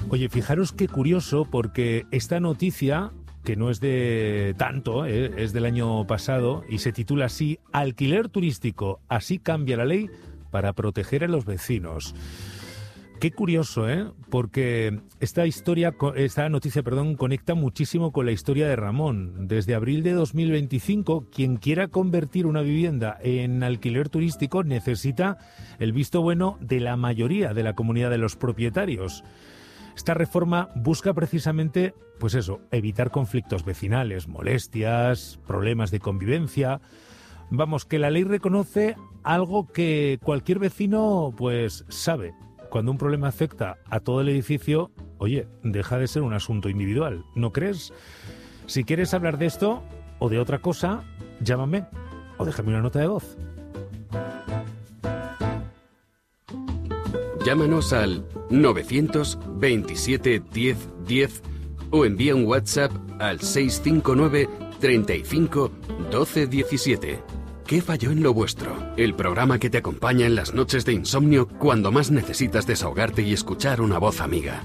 Oye, fijaros qué curioso, porque esta noticia, que no es de tanto, es del año pasado, y se titula así: Alquiler turístico, así cambia la ley para proteger a los vecinos. Qué curioso, porque esta noticia, conecta muchísimo con la historia de Ramón. Desde abril de 2025, quien quiera convertir una vivienda en alquiler turístico necesita el visto bueno de la mayoría de la comunidad de los propietarios. Esta reforma busca precisamente, pues eso, evitar conflictos vecinales, molestias, problemas de convivencia. Vamos, que la ley reconoce algo que cualquier vecino, pues, sabe. Cuando un problema afecta a todo el edificio, oye, deja de ser un asunto individual, ¿no crees? Si quieres hablar de esto o de otra cosa, llámame o déjame una nota de voz. Llámanos al 927 10 10 o envía un WhatsApp al 659 35 12 17. ¿Qué falló en lo vuestro? El programa que te acompaña en las noches de insomnio cuando más necesitas desahogarte y escuchar una voz amiga.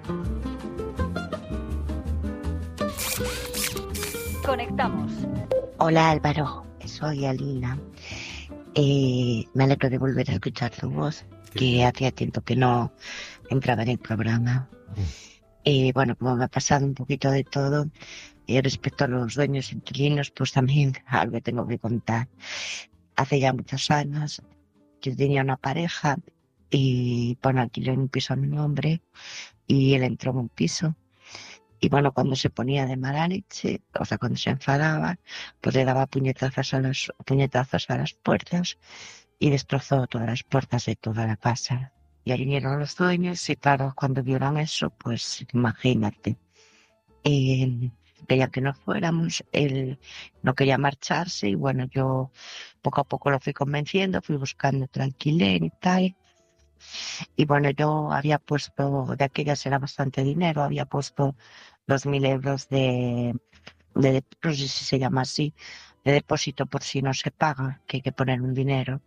Conectamos. Hola Álvaro, soy Alina. Me alegro de volver a escuchar tu voz, que hacía tiempo que no entraba en el programa. Bueno, como me ha pasado un poquito de todo, respecto a los dueños inquilinos, pues también algo tengo que contar. Hace ya muchos años yo tenía una pareja y bueno, alquilé un piso a mi nombre y él entró en un piso. Y bueno, cuando se ponía de mala leche, o sea, cuando se enfadaba, pues le daba puñetazos a las puertas y destrozó todas las puertas de toda la casa. Y ahí vinieron los dueños y claro, cuando vieron eso, pues imagínate. Quería que nos fuéramos, él no quería marcharse y bueno, yo poco a poco lo fui convenciendo, fui buscando otro alquiler y tal. Y bueno, yo había puesto, de aquellas era bastante dinero, había puesto 2.000 euros no sé si se llama así, de depósito por si no se paga, que hay que poner un dinero.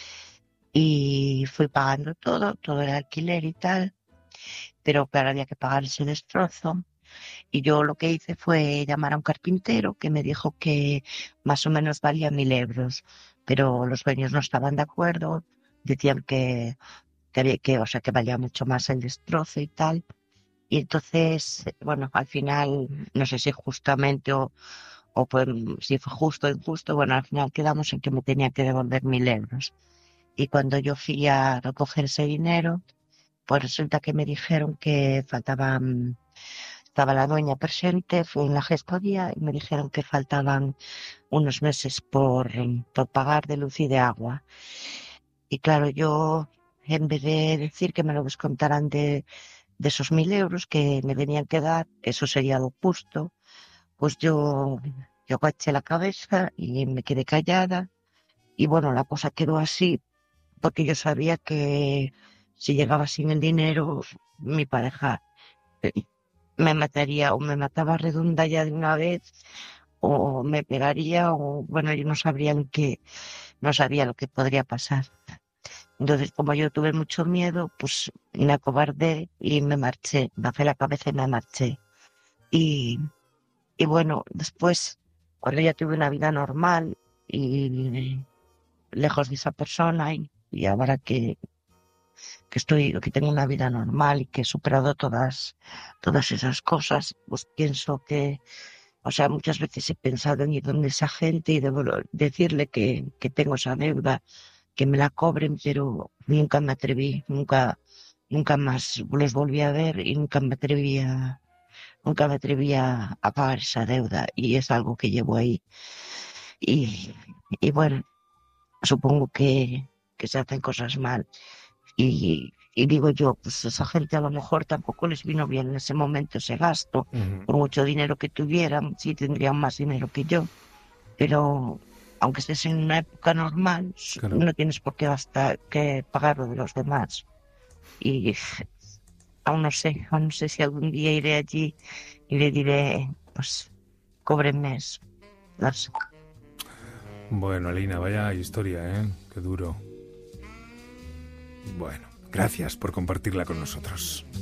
Y fui pagando todo el alquiler y tal, pero claro, había que pagar ese destrozo. Y yo lo que hice fue llamar a un carpintero que me dijo que más o menos valía 1.000 euros, pero los dueños no estaban de acuerdo, decían que valía mucho más el destrozo y tal. Y entonces, bueno, al final, no sé si justamente o pues, si fue justo o injusto, bueno, al final quedamos en que me tenía que devolver 1.000 euros. Y cuando yo fui a recoger ese dinero, pues resulta que me dijeron que estaba la dueña presente, fui en la gestoría y me dijeron que faltaban unos meses por pagar de luz y de agua. Y claro, yo, en vez de decir que me lo descontaran de esos 1.000 euros que me tenían que dar, que eso sería lo justo, pues yo agaché la cabeza y me quedé callada. Y bueno, la cosa quedó así, porque yo sabía que si llegaba sin el dinero, mi pareja me mataría o me mataba redonda ya de una vez o me pegaría o bueno, yo no sabía lo que podría pasar. Entonces, como yo tuve mucho miedo, pues me acobardé y me marché, bajé la cabeza y me marché. Y bueno, después, cuando ya tuve una vida normal y lejos de esa persona y ahora que tengo una vida normal y que he superado todas esas cosas, pues pienso que, o sea, muchas veces he pensado en ir donde esa gente y decirle que tengo esa deuda, que me la cobren, pero nunca me atreví, nunca más los volví a ver y nunca me atreví a pagar esa deuda y es algo que llevo ahí. Y bueno, supongo que se hacen cosas mal. Y digo yo, pues esa gente a lo mejor tampoco les vino bien en ese momento ese gasto, por mucho dinero que tuvieran, sí tendrían más dinero que yo, pero aunque estés en una época normal, claro, no tienes por qué pagar lo de los demás. Y aún no sé si algún día iré allí y le diré, pues, cóbrenme eso, no sé. Bueno, Alina, vaya historia, qué duro. Bueno, gracias por compartirla con nosotros.